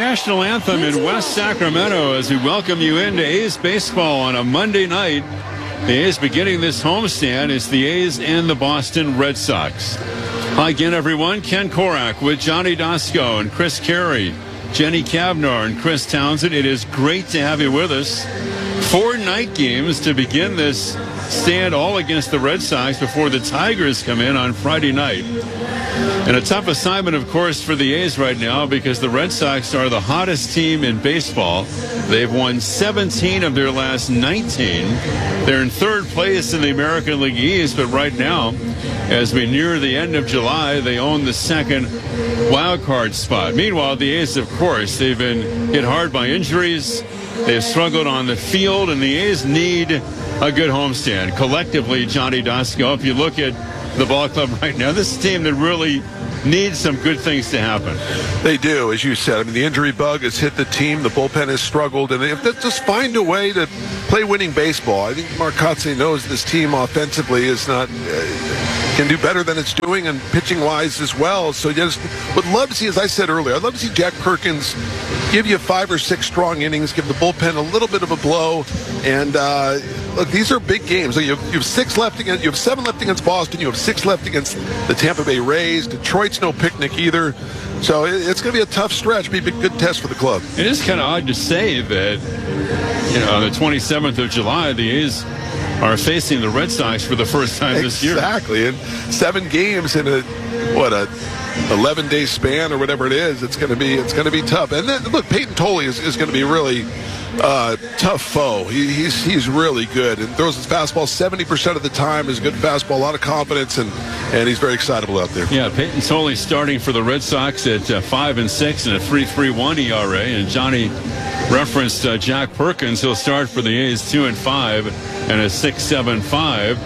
national anthem in West Sacramento as we welcome you into A's baseball on a Monday night. The A's beginning this homestand is the A's and the Boston Red Sox. Hi again, everyone. Ken Korak with Johnny Dasco and Chris Carey, Jenny Cavnar and Chris Townsend. It is great to have you with us. 4 night games to begin this stand, all against the Red Sox before the Tigers come in on Friday night. And a tough assignment, of course, for the A's right now because the Red Sox are the hottest team in baseball. They've won 17 of their last 19. They're in third place in the American League East, but right now, as we near the end of July, they own the second wild card spot. Meanwhile, the A's, of course, they've been hit hard by injuries. They've struggled on the field, and the A's need a good homestand. Collectively, Johnny Dasco, if you look at the ball club right now, this is a team that really needs some good things to happen. They do, as you said. I mean, the injury bug has hit the team. The bullpen has struggled, and if they just find a way to play winning baseball. I think Mark Kotsay knows this team offensively is not can do better than it's doing, and pitching-wise as well. So just would love to see, as I said earlier, I'd love to see Jack Perkins give you 5 or 6 strong innings, give the bullpen a little bit of a blow, and look, these are big games. So you have 6 left against, you have 7 left against Boston, you have 6 left against the Tampa Bay Rays. Detroit's no picnic either. So it's going to be a tough stretch, be a good test for the club. It is kind of odd to say that, on the 27th of July, the A's are facing the Red Sox for the first time this year. Exactly, and 7 games in a 11-day span or whatever it is. It's going to be tough. And then look, Peyton Tolley is going to be really tough foe. He's really good and throws his fastball 70% of the time. Is a good fastball, a lot of confidence, and he's very excitable out there. Yeah, Peyton Tolley starting for the Red Sox at 5-6 and a 3.31 ERA, and Johnny referenced Jack Perkins. He'll start for the A's 2-5 and a 6.75.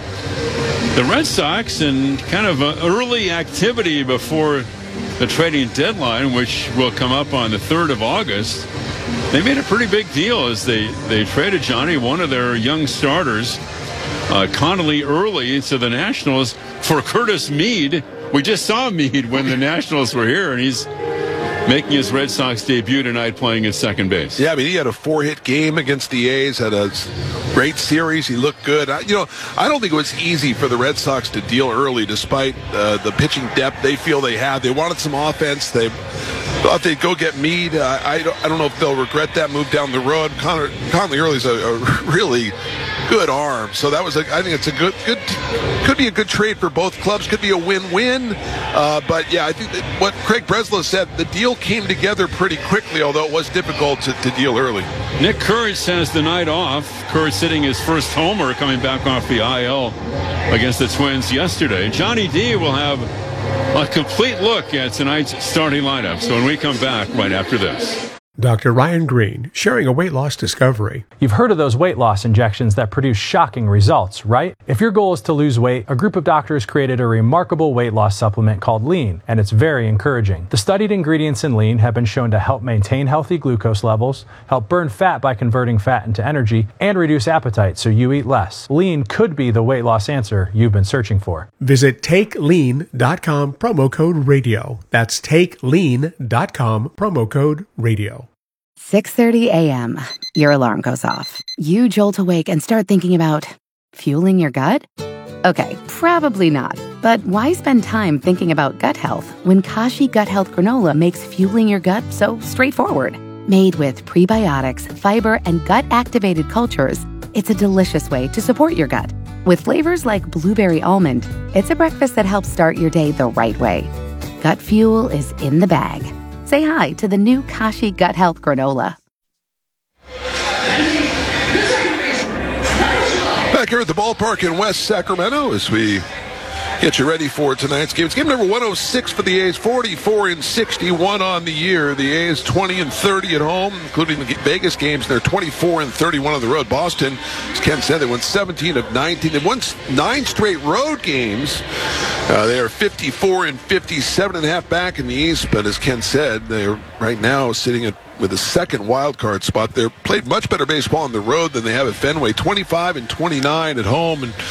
The Red Sox, in kind of early activity before the trading deadline, which will come up on the 3rd of August, they made a pretty big deal as they traded Johnny, one of their young starters, Connolly, early to the Nationals for Curtis Mead. We just saw Mead when the Nationals were here, and he's making his Red Sox debut tonight playing at second base. Yeah, I mean, he had a 4-hit game against the A's, had a great series. He looked good. I don't think it was easy for the Red Sox to deal early, despite the pitching depth they feel they have. They wanted some offense. They thought they'd go get Mead. I don't know if they'll regret that move down the road. Conley Early's a really good arm. So that was, I think it's a good, could be a good trade for both clubs. Could be a win-win. But yeah, I think that what Craig Breslow said, the deal came together pretty quickly, although it was difficult to deal early. Nick Kurtz has the night off. Kurtz hitting his first homer coming back off the IL against the Twins yesterday. Johnny D will have a complete look at tonight's starting lineup. So when we come back right after this. Dr. Ryan Green, sharing a weight loss discovery. You've heard of those weight loss injections that produce shocking results, right? If your goal is to lose weight, a group of doctors created a remarkable weight loss supplement called Lean, and it's very encouraging. The studied ingredients in Lean have been shown to help maintain healthy glucose levels, help burn fat by converting fat into energy, and reduce appetite so you eat less. Lean could be the weight loss answer you've been searching for. Visit TakeLean.com, promo code radio. That's TakeLean.com, promo code radio. 6:30 a.m. Your alarm goes off. You jolt awake and start thinking about fueling your gut? Okay, probably not. But why spend time thinking about gut health when Kashi Gut Health Granola makes fueling your gut so straightforward? Made with prebiotics, fiber, and gut-activated cultures, it's a delicious way to support your gut. With flavors like blueberry almond, it's a breakfast that helps start your day the right way. Gut fuel is in the bag. Say hi to the new Kashi Gut Health Granola. Back here at the ballpark in West Sacramento as we get you ready for tonight's game. It's game number 106 for the A's, 44-61 on the year. The A's 20-30 at home, including the Vegas games. They're 24-31 on the road. Boston, as Ken said, they won 17 of 19. They won 9 straight road games. They are 54-57.5 back in the East, but as Ken said, they're right now sitting with a second wild card spot. They've played much better baseball on the road than they have at Fenway. 25-29 at home and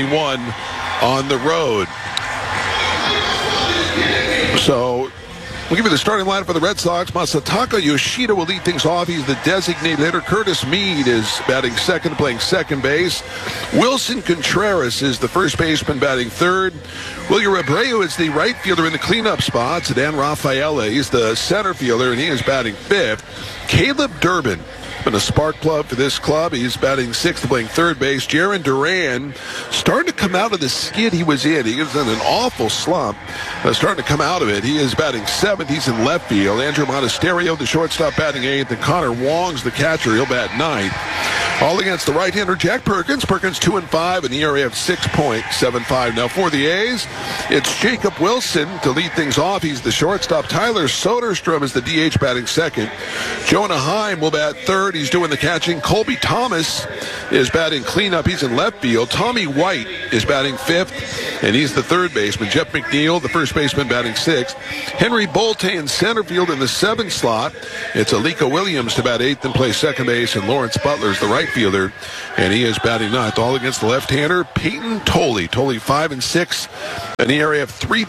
29-21 on the road. So We'll give you the starting lineup for the Red Sox. Masataka Yoshida will lead things off. He's the designated hitter. Curtis Mead is batting second, playing second base. Wilson Contreras is the first baseman, batting third. William Abreu is the right fielder in the cleanup spots. Dan Rafaela is the center fielder, and he is batting fifth. Caleb Durbin, been a spark plug for this club. He's batting sixth, playing third base. Jaron Duran starting to come out of the skid he was in. He was in an awful slump. Starting to come out of it. He is batting seventh. He's in left field. Andrew Monasterio, the shortstop, batting eighth. And Connor Wong's the catcher. He'll bat ninth. All against the right-hander Jack Perkins. Perkins 2-5, and ERA of 6.75. Now for the A's, it's Jacob Wilson to lead things off. He's the shortstop. Tyler Soderstrom is the DH, batting second. Jonah Heim will bat third. He's doing the catching. Colby Thomas is batting cleanup. He's in left field. Tommy White is batting fifth, and he's the third baseman. Jeff McNeil, the first baseman, batting sixth. Henry Bolte in center field in the seventh slot. It's Alika Williams to bat eighth and play second base, and Lawrence Butler's the right fielder, and he is batting ninth. All against the left-hander Peyton Tolley. Tolley 5-6, an ERA of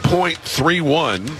3.31.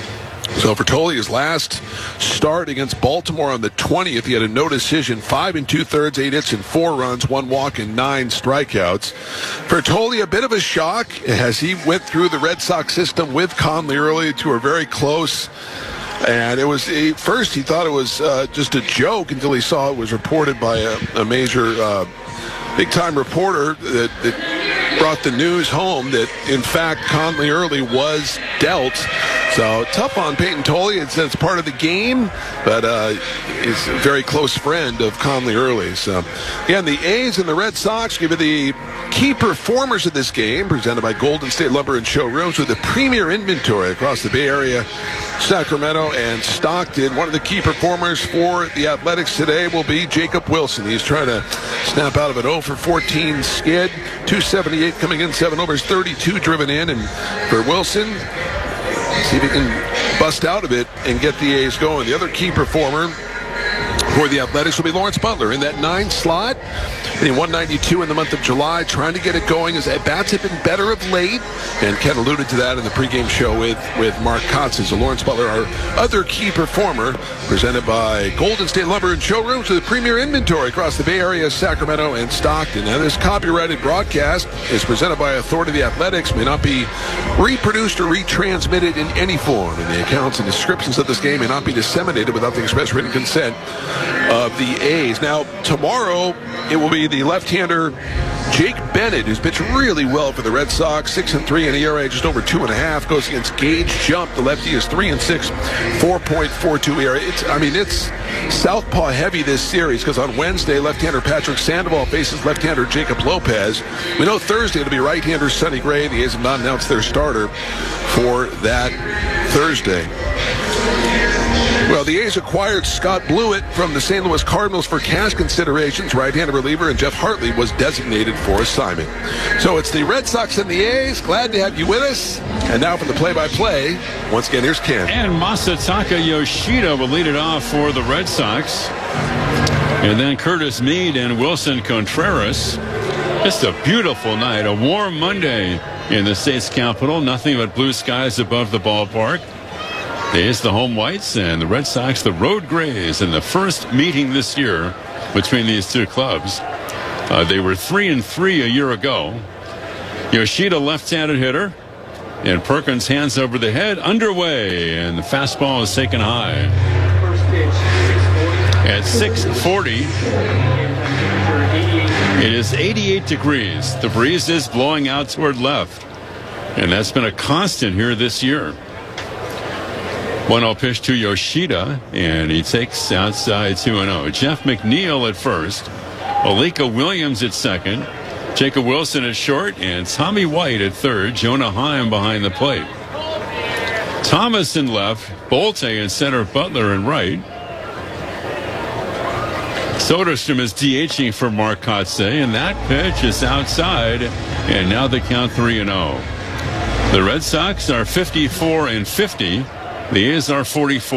So for Tolley, his last start against Baltimore on the 20th, he had a no decision, 5 2/3, 8 hits and 4 runs, 1 walk and 9 strikeouts. For Tolley, a bit of a shock as he went through the Red Sox system with Conley early to a very close. And it was, first he thought it was just a joke until he saw it was reported by a major big-time reporter that brought the news home that, in fact, Conley Early was dealt. So tough on Peyton Tolley. It's part of the game, but he's a very close friend of Conley Early. So, again, the A's and the Red Sox give you the key performers of this game, presented by Golden State Lumber and Showrooms, with the premier inventory across the Bay Area, Sacramento, and Stockton. One of the key performers for the Athletics today will be Jacob Wilson. He's trying to snap out of an 0-for-14 skid. 278 coming in, 7 overs, 32 driven in. And for Wilson, see if he can bust out of it and get the A's going. The other key performer for the Athletics will be Lawrence Butler in that 9 slot. Hitting 192 in the month of July, trying to get it going. His at-bats have been better of late, and Ken alluded to that in the pregame show with Mark Kotzen. So Lawrence Butler, our other key performer, presented by Golden State Lumber and Showrooms, with the premier inventory across the Bay Area, Sacramento, and Stockton. Now, this copyrighted broadcast is presented by Authority of the Athletics, may not be reproduced or retransmitted in any form, and the accounts and descriptions of this game may not be disseminated without the express written consent of the A's. Now, tomorrow, it will be the left-hander Jake Bennett, who's pitched really well for the Red Sox, 6-3 in ERA, just over 2.5. Goes against Gage Jump. The lefty is 3-6, 4.42 ERA. It's southpaw heavy this series, because on Wednesday, left-hander Patrick Sandoval faces left-hander Jacob Lopez. We know Thursday it'll be right-hander Sonny Gray. The A's have not announced their starter for that Thursday. Well, the A's acquired Scott Blewett from the St. Louis Cardinals for cash considerations. Right-handed reliever, and Jeff Hartley was designated for assignment. So it's the Red Sox and the A's. Glad to have you with us. And now for the play-by-play, once again, here's Ken. And Masataka Yoshida will lead it off for the Red Sox. And then Curtis Mead and Wilson Contreras. Just a beautiful night, a warm Monday in the state's capital. Nothing but blue skies above the ballpark. The A's, the home whites, and the Red Sox, the road grays, in the first meeting this year between these two clubs. They were 3-3 a year ago. Yoshida, left-handed hitter, and Perkins hands over the head, underway, and the fastball is taken high. At 6:40, it is 88 degrees. The breeze is blowing out toward left, and that's been a constant here this year. 1-0 pitch to Yoshida, and he takes outside 2-0. Jeff McNeil at first, Alika Williams at second, Jacob Wilson at short, and Tommy White at third. Jonah Heim behind the plate. Thomas in left, Bolte in center, Butler in right. Soderstrom is DHing for Mark Kotzen, and that pitch is outside, and now the count 3-0. The Red Sox are 54-50. The A's are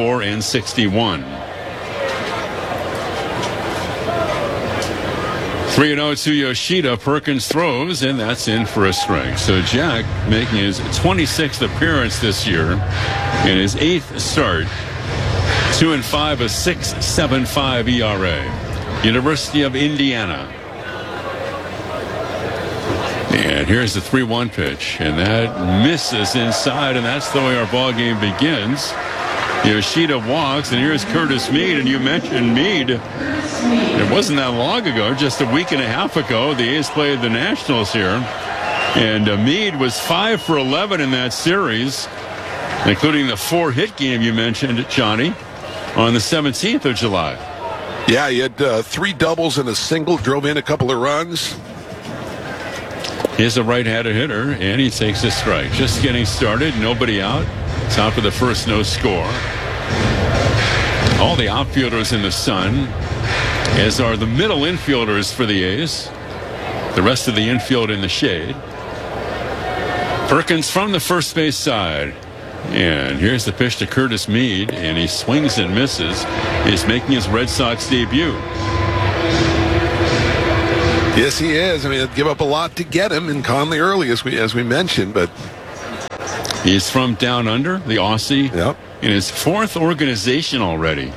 44-61. 3-0 to Yoshida. Perkins throws, and that's in for a strike. So Jack making his 26th appearance this year in his 8th start. 2-5, a 6.75 ERA. University of Indiana. And here's the 3-1 pitch, and that misses inside, and that's the way our ball game begins. Yoshida walks, and here's Curtis Mead, and you mentioned Mead. It wasn't that long ago, just a week and a half ago, the A's played the Nationals here, and Mead was 5 for 11 in that series, including the 4-hit game you mentioned, Johnny, on the 17th of July. Yeah, he had 3 doubles and a single, drove in a couple of runs. He's a right-handed hitter, and he takes a strike. Just getting started, nobody out. Top of the first, no score. All the outfielders in the sun, as are the middle infielders for the A's. The rest of the infield in the shade. Perkins from the first base side. And here's the pitch to Curtis Mead, and he swings and misses. He's making his Red Sox debut. Yes, he is. I mean, it'd give up a lot to get him in Conley early, as we mentioned, but he's from down under, the Aussie, yep, in his 4th organization already.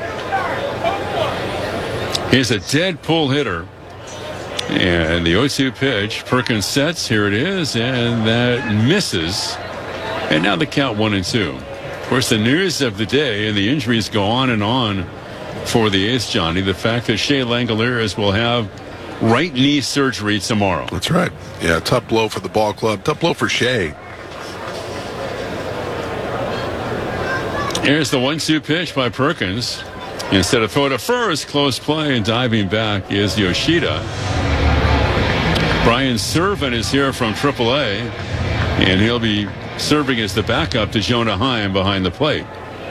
He's a dead pull hitter. And the 0-2 pitch, Perkins sets, here it is, and that misses. And now the count 1-2. Of course, the news of the day, and the injuries go on and on for the A's, Johnny, the fact that Shea Langoliers will have right knee surgery tomorrow. That's right. Yeah, tough blow for the ball club. Tough blow for Shea. Here's the 1-2 pitch by Perkins. Instead of throwing to first, close play, and diving back is Yoshida. Brian Servant is here from AAA, and he'll be serving as the backup to Jonah Heim behind the plate.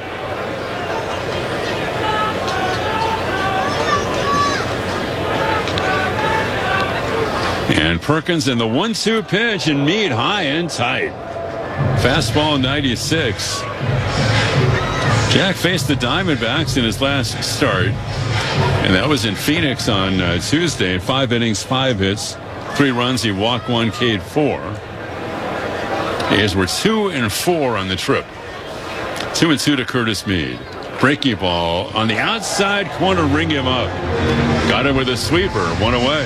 And Perkins in the 1-2 pitch, and Mead high and tight. Fastball 96. Jack faced the Diamondbacks in his last start, and that was in Phoenix on Tuesday. 5 innings, 5 hits, 3 runs. He walked 1, K'd 4. The A's were 2-4 on the trip. 2-2 to Curtis Mead. Breaking ball on the outside corner, ring him up. Got him with a sweeper, 1 away.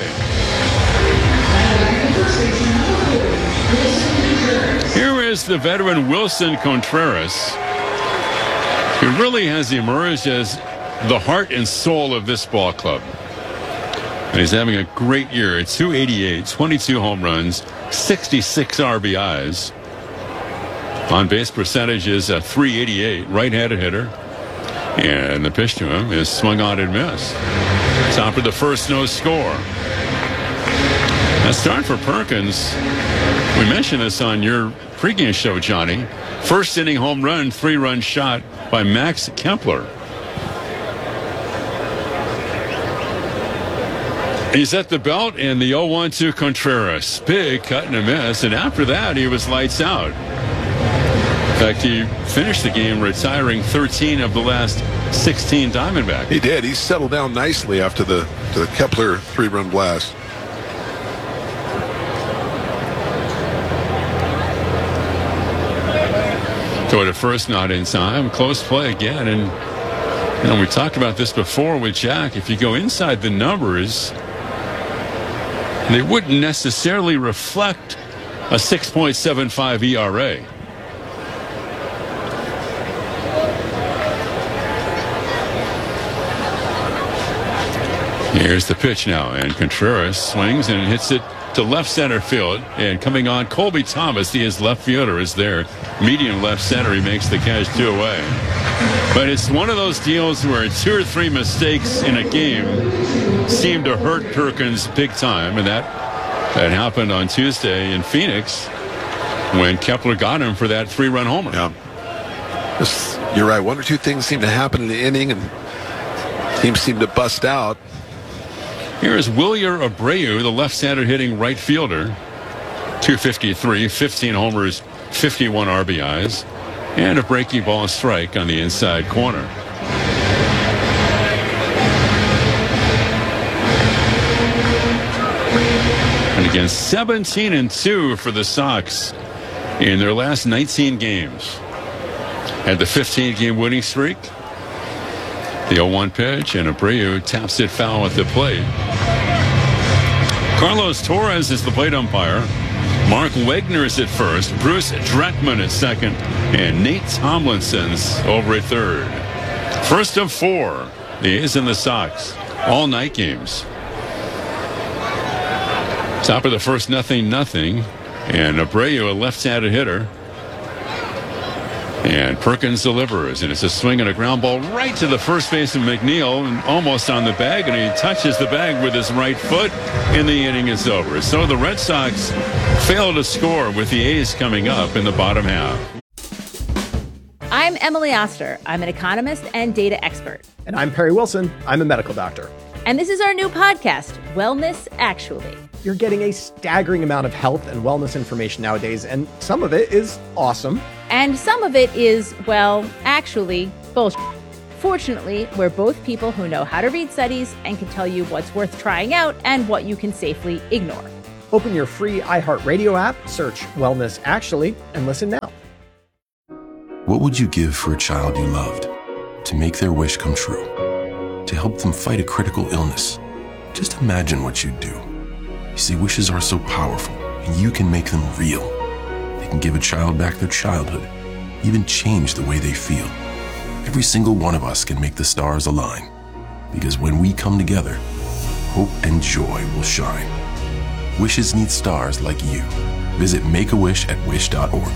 Here is the veteran Wilson Contreras, who really has emerged as the heart and soul of this ball club. And he's having a great year. 288, 22 home runs, 66 RBIs. On base percentage is a 388, right-handed hitter. And the pitch to him is swung on and missed. Top of the first, no score. A start for Perkins. We mentioned this on your pregame show, Johnny. First inning home run, 3-run shot by Max Kepler. He's at the belt, and the 0-1 to Contreras. Big cut and a miss, and after that, he was lights out. In fact, he finished the game retiring 13 of the last 16 Diamondbacks. He did. He settled down nicely after the Kepler 3-run blast. Throw to first, not in time. Close play again. And we talked about this before with Jack. If you go inside the numbers, they wouldn't necessarily reflect a 6.75 ERA. Here's the pitch now, and Contreras swings and hits it to left center field. And coming on, Colby Thomas, his left fielder, is there. Medium left center, he makes the catch 2 away. But it's one of those deals where 2 or 3 mistakes in a game seem to hurt Perkins big time, and that happened on Tuesday in Phoenix when Kepler got him for that 3-run homer. Yeah. You're right. 1 or 2 things seem to happen in the inning, and teams seem to bust out. Here is Wilyer Abreu, the left-handed hitting right fielder. 253, 15 homers, 51 RBIs, and a breaking ball strike on the inside corner. And again, 17-2 for the Sox in their last 19 games. Had the 15-game winning streak. The 0-1 pitch, and Abreu taps it foul at the plate. Carlos Torres is the plate umpire. Mark Wegner is at first. Bruce Dreckman at second. And Nate Tomlinson's over at third. First of 4, the A's and the Sox. All night games. Top of the first, 0-0. And Abreu, a left-handed hitter. And Perkins delivers, and it's a swing and a ground ball right to the first baseman McNeil, and almost on the bag, and he touches the bag with his right foot, and the inning is over. So the Red Sox fail to score with the A's coming up in the bottom half. I'm Emily Oster. I'm an economist and data expert. And I'm Perry Wilson. I'm a medical doctor. And this is our new podcast, Wellness Actually. You're getting a staggering amount of health and wellness information nowadays, and some of it is awesome. And some of it is, well, actually, bullshit. Fortunately, we're both people who know how to read studies and can tell you what's worth trying out and what you can safely ignore. Open your free iHeartRadio app, search Wellness Actually, and listen now. What would you give for a child you loved? To make their wish come true? To help them fight a critical illness? Just imagine what you'd do. You see, wishes are so powerful, and you can make them real. They can give a child back their childhood, even change the way they feel. Every single one of us can make the stars align. Because when we come together, hope and joy will shine. Wishes need stars like you. Visit Make-A-Wish at wish.org.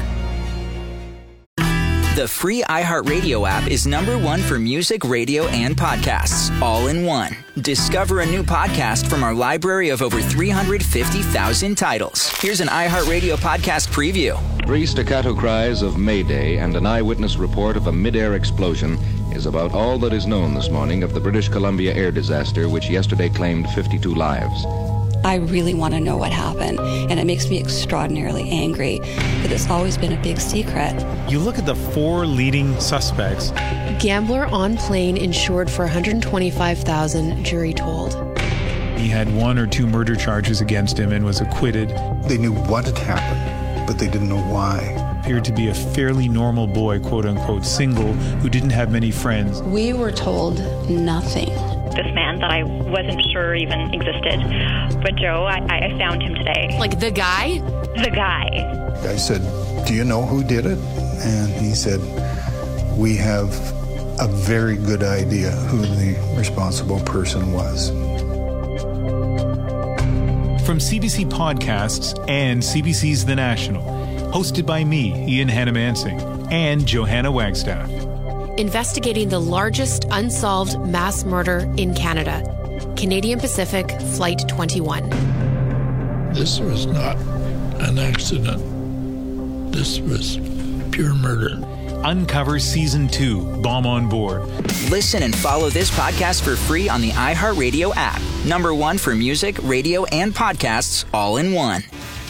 The free iHeartRadio app is #1 for music, radio, and podcasts, all in one. Discover a new podcast from our library of over 350,000 titles. Here's an iHeartRadio podcast preview. 3 staccato cries of Mayday and an eyewitness report of a mid-air explosion is about all that is known this morning of the British Columbia air disaster, which yesterday claimed 52 lives. I really want to know what happened, and it makes me extraordinarily angry that it's always been a big secret. You look at the 4 leading suspects. Gambler on plane insured for $125,000, jury told. He had 1 or 2 murder charges against him and was acquitted. They knew what had happened, but they didn't know why. Appeared to be a fairly normal boy, quote-unquote, single, who didn't have many friends. We were told nothing. This man that I wasn't sure even existed. But Joe, I found him today. Like the guy? The guy. I said, "Do you know who did it?" And he said, "We have a very good idea who the responsible person was." From CBC Podcasts and CBC's The National, hosted by me, Ian Hannah-Mansing, and Johanna Wagstaff. Investigating the largest unsolved mass murder in Canada. Canadian Pacific Flight 21. This was not an accident. This was pure murder. Uncover Season 2, Bomb on Board. Listen and follow this podcast for free on the iHeartRadio app. #1 for music, radio, and podcasts, all in one.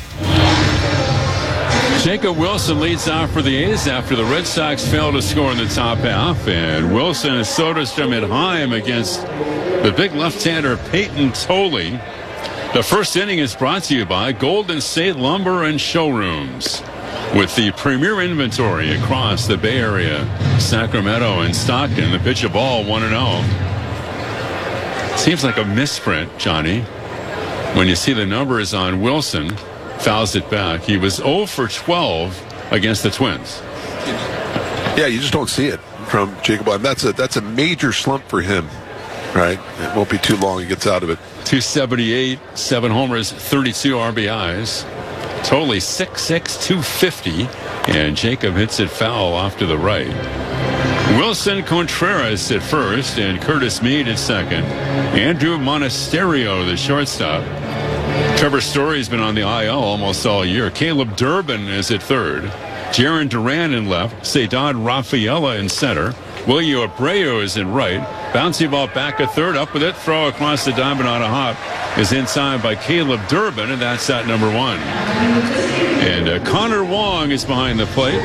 Jacob Wilson leads off for the A's after the Red Sox failed to score in the top half. And Wilson and Soderstrom at Heim against the big left-hander Peyton Tolley. The first inning is brought to you by Golden State Lumber and Showrooms. With the premier inventory across the Bay Area, Sacramento and Stockton, the pitch of ball 1-0. Seems like a misprint, Johnny, when you see the numbers on Wilson. Fouls it back. He was 0 for 12 against the Twins. Yeah, you just don't see it from Jacob. That's a major slump for him, right? It won't be too long he gets out of it. 278, 7 homers, 32 RBIs. Totally 6'6", 250, and Jacob hits it foul off to the right. Wilson Contreras at first, and Curtis Meade at second. Andrew Monasterio, the shortstop. Trevor Story's been on the IL almost all year. Caleb Durbin is at third. Jaron Duran in left. Cedad Rafaela in center. Willie Abreu is in right. Bouncy ball back at third. Up with it. Throw across the diamond on a hop is inside by Caleb Durbin, and that's at #1. And Connor Wong is behind the plate.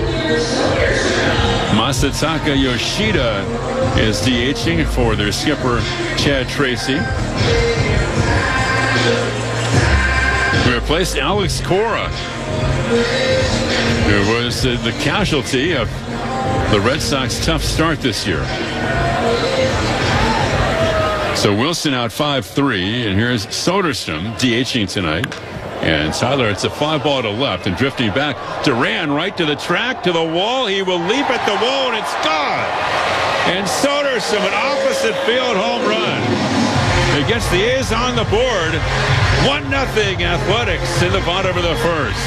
Masataka Yoshida is DHing for their skipper, Chad Tracy. We replaced Alex Cora, who was the casualty of the Red Sox tough start this year. So Wilson out 5-3, and here's Soderstrom DHing tonight. And Tyler, it's a fly ball to left and drifting back. Duran right to the track, to the wall. He will leap at the wall, and it's gone. And Soderstrom, an opposite field home run. It gets the A's on the board. 1-0 Athletics in the bottom of the first.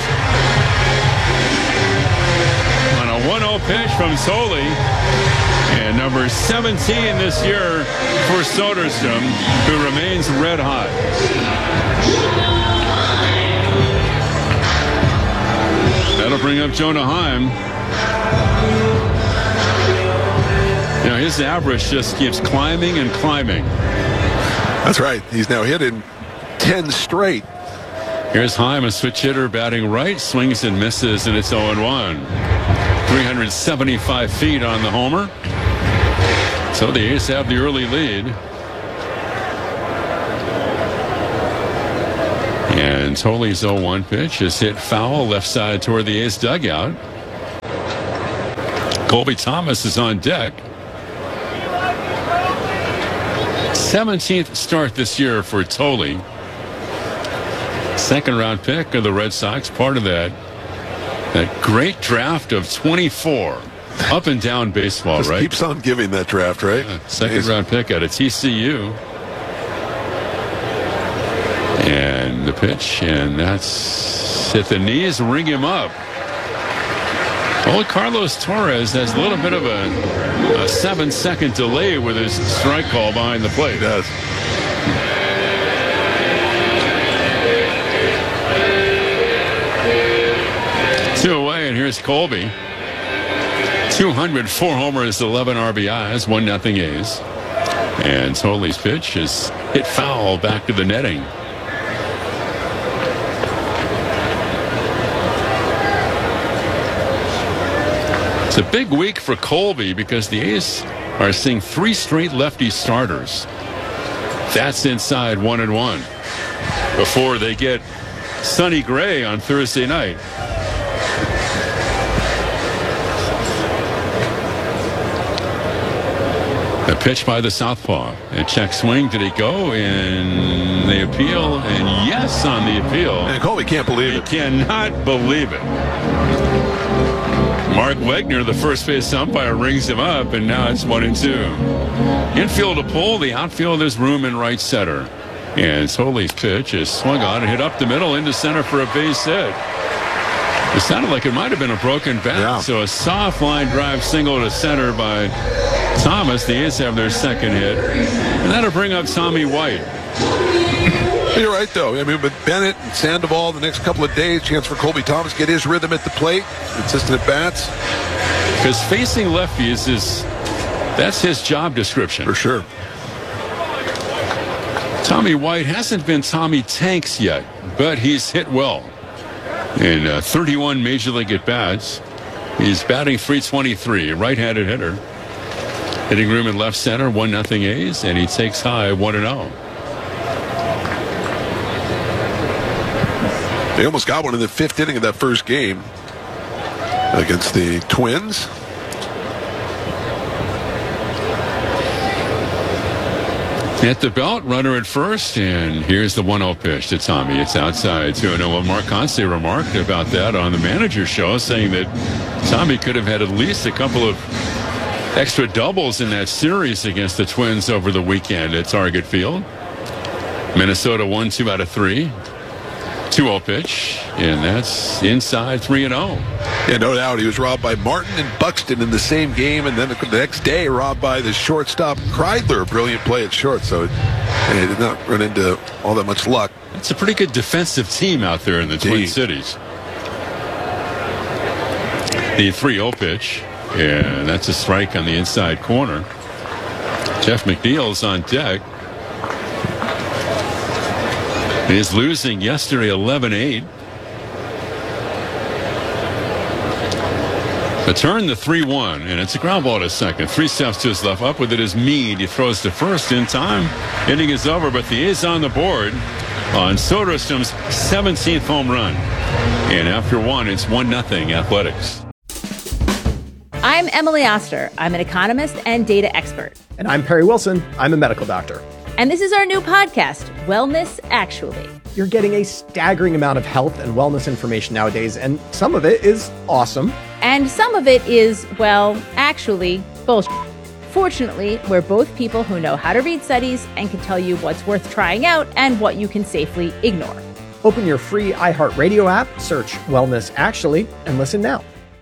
On a 1-0 pitch from Soli. And number 17 this year for Soderstrom, who remains red hot. That'll bring up Jonah Heim. You know, his average just keeps climbing and climbing. That's right. He's now hit in 10 straight. Here's Heim, a switch hitter, batting right, swings and misses, and it's 0-1. 375 feet on the homer. So the A's have the early lead. And Toley's 0-1 pitch is hit foul left side toward the A's dugout. Colby Thomas is on deck. 17th start this year for Toley. Second round pick of the Red Sox, part of that great draft of 24. Up and down baseball, just right? Keeps on giving that draft, right? Second round pick out of TCU. And the pitch, and that's hit the knees, ring him up. Old Carlos Torres has a little bit of a 7-second delay with his strike call behind the plate. He does. Two away, and here's Colby. 204 homers, 11 RBIs, 1-0 A's. And Toley's pitch is hit foul back to the netting. It's a big week for Colby because the A's are seeing 3 straight lefty starters. That's inside 1-1 before they get Sonny Gray on Thursday night. A pitch by the southpaw. A check swing. Did he go? And they appeal. And yes on the appeal. And Colby can't believe it. He cannot believe it. Mark Wegner, the first base umpire, rings him up, and now it's 1-2. Infield a pull. The outfield is room in right center. And Toley's pitch is swung on and hit up the middle into center for a base hit. It sounded like it might have been a broken bat. Yeah. So a soft line drive single to center by Thomas. The A's have their second hit. And that'll bring up Tommy White. You're right, though. I mean, with Bennett and Sandoval the next couple of days, chance for Colby Thomas to get his rhythm at the plate, consistent at bats. Because facing lefties that's his job description. For sure. Tommy White hasn't been Tommy Tanks yet, but he's hit well. In 31 Major League at-bats, he's batting .323, right-handed hitter. Hitting room in left center, 1-0 A's, and he takes high 1-0. They almost got one in the 5th inning of that first game against the Twins. At the belt, runner at first, and here's the 1-0 pitch to Tommy. It's outside 2-0. Well, Mark Conce remarked about that on the manager's show, saying that Tommy could have had at least a couple of extra doubles in that series against the Twins over the weekend at Target Field. Minnesota won 2 out of 3. 2-0 pitch, and that's inside 3-0. Yeah, no doubt. He was robbed by Martin and Buxton in the same game, and then the next day robbed by the shortstop Kreidler. Brilliant play at short, so he did not run into all that much luck. It's a pretty good defensive team out there in the Twin Cities. The 3-0 pitch, and that's a strike on the inside corner. Jeff McNeil's on deck. Is losing yesterday 11-8. A turn, the 3-1, and it's a ground ball to second. 3 steps to his left. Up with it is Meade. He throws to first in time. Inning is over, but the A's on the board on Soderstrom's 17th home run. And after one, it's 1-0 Athletics. I'm Emily Oster. I'm an economist and data expert. And I'm Perry Wilson. I'm a medical doctor. And this is our new podcast, Wellness Actually. You're getting a staggering amount of health and wellness information nowadays, and some of it is awesome. And some of it is, well, actually, bullshit. Fortunately, we're both people who know how to read studies and can tell you what's worth trying out and what you can safely ignore. Open your free iHeartRadio app, search Wellness Actually, and listen now.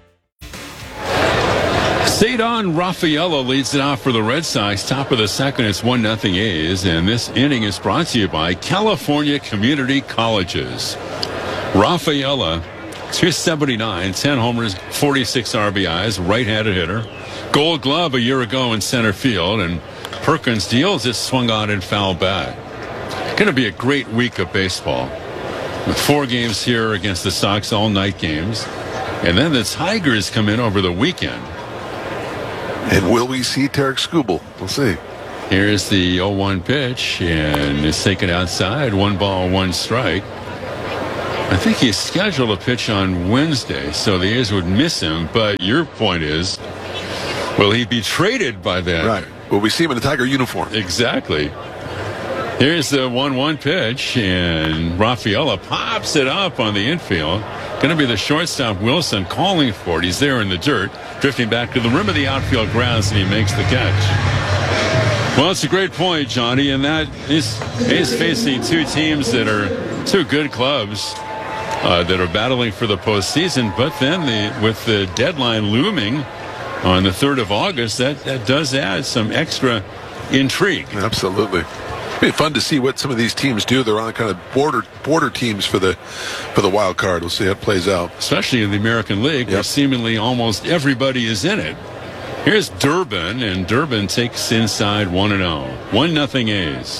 Cedar Rafaela leads it off for the Red Sox. Top of the second, it's 1-0 A's, and this inning is brought to you by California Community Colleges. Rafaela, 279, 10 homers, 46 RBIs, right-handed hitter. Gold Glove a year ago in center field, and Perkins deals it, swung on and fouled back. Going to be a great week of baseball with 4 games here against the Sox, all night games, and then the Tigers come in over the weekend. And will we see Tarek Skubal? We'll see. Here's the 0-1 pitch, and it's taken outside. 1 ball, 1 strike. I think he's scheduled a pitch on Wednesday, so the A's would miss him. But your point is, will he be traded by then? Right. Will we see him in a Tiger uniform? Exactly. Here's the 1-1 pitch, and Rafaela pops it up on the infield. Going to be the shortstop Wilson calling for it. He's there in the dirt, drifting back to the rim of the outfield grounds, and he makes the catch. Well, it's a great point, Johnny, and that is facing 2 teams that are 2 good clubs that are battling for the postseason. But then with the deadline looming on the 3rd of August, that does add some extra intrigue. Absolutely. It'll be fun to see what some of these teams do. They're on kind of border teams for the wild card. We'll see how it plays out. Especially in the American League, where seemingly almost everybody is in it. Here's Durbin, and Durbin takes inside 1-0. 1-0 A's.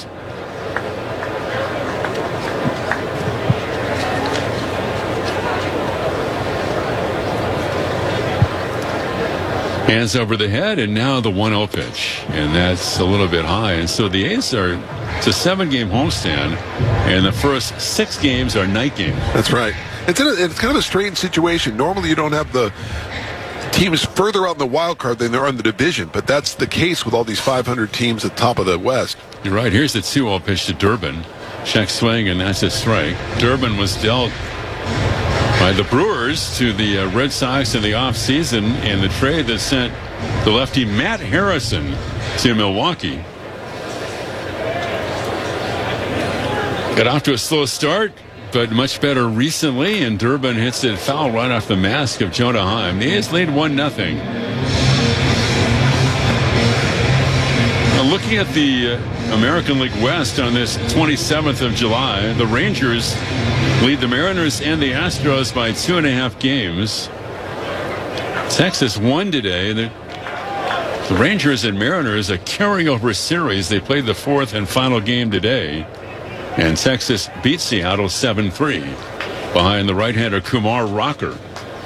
Hands over the head, and now the 1-0 pitch. And that's a little bit high. And so the A's are, it's a 7-game homestand, and the first 6 games are night games. That's right. It's kind of a strange situation. Normally you don't have the teams further out in the wild card than there are in the division, but that's the case with all these 500 teams at the top of the West. You're right. Here's the 2-0 pitch to Durbin. Check swing, and that's a strike. Durbin was dealt by the Brewers to the Red Sox in the offseason in the trade that sent the lefty Matt Harrison to Milwaukee. Got off to a slow start, but much better recently, and Durbin hits it foul right off the mask of Jonah Heim. The A's lead 1-0. Looking at the American League West on this 27th of July, the Rangers lead the Mariners and the Astros by 2.5 games. Texas won today. The Rangers and Mariners, a carryover series. They played the 4th and final game today. And Texas beat Seattle 7-3 behind the right-hander Kumar Rocker.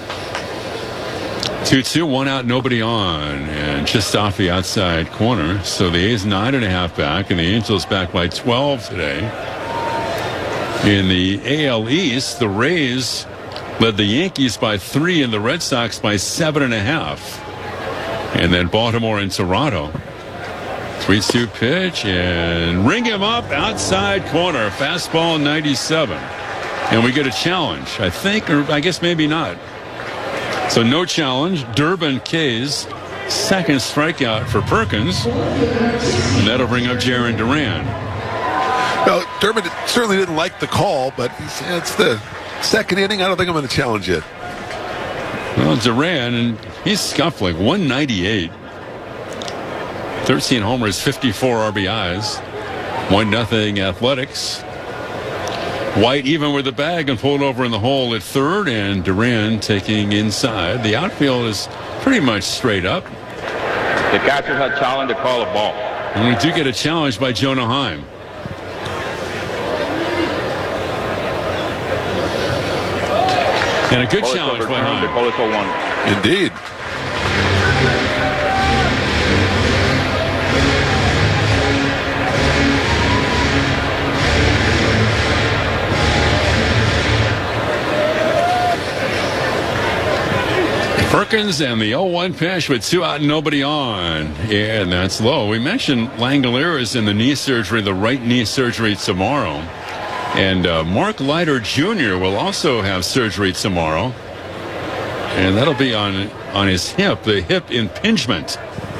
2-2, 1 out, nobody on, and just off the outside corner. So the A's 9.5 back, and the Angels back by 12 today. In the AL East, the Rays led the Yankees by 3 and the Red Sox by 7.5. And then Baltimore and Toronto. 3-2 pitch, and ring him up outside corner. Fastball 97. And we get a challenge, I think, or I guess maybe not. So no challenge. Durbin K's second strikeout for Perkins. And that'll bring up Jarren Duran. Well, Durbin certainly didn't like the call, but it's the second inning. I don't think I'm going to challenge it. Well, Duran, and he's scuffling. 198. 13 homers, 54 RBIs. 1-0 Athletics. White even with the bag and pulled over in the hole at third, and Duran taking inside. The outfield is pretty much straight up. The catcher had challenged to call a ball. And we do get a challenge by Jonah Heim. And a good challenge by Heim. Indeed. Perkins and the 0-1 pitch with 2 out and nobody on. And that's low. We mentioned Langolier is in the knee surgery, the right knee surgery tomorrow. And Mark Leiter Jr. will also have surgery tomorrow. And that'll be on his hip, the hip impingement.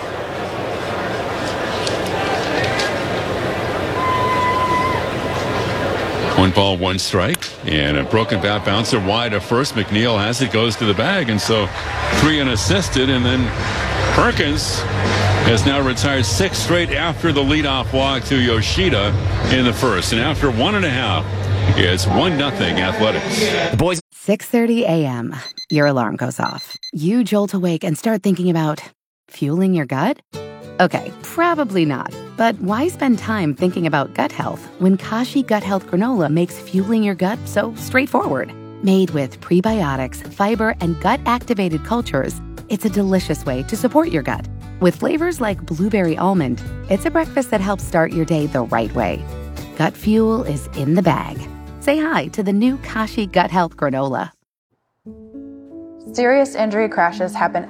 One ball, one strike, and a broken bat bouncer wide at first. McNeil has it, goes to the bag, and so 3 unassisted. And then Perkins has now retired 6 straight after the leadoff walk to Yoshida in the first. And after 1.5, it's 1-0 Athletics. The boys. 6:30 a.m. Your alarm goes off. You jolt awake and start thinking about fueling your gut? Okay, probably not. But why spend time thinking about gut health when Kashi Gut Health Granola makes fueling your gut so straightforward? Made with prebiotics, fiber, and gut-activated cultures, it's a delicious way to support your gut. With flavors like blueberry almond, it's a breakfast that helps start your day the right way. Gut fuel is in the bag. Say hi to the new Kashi Gut Health Granola. Serious injury crashes happen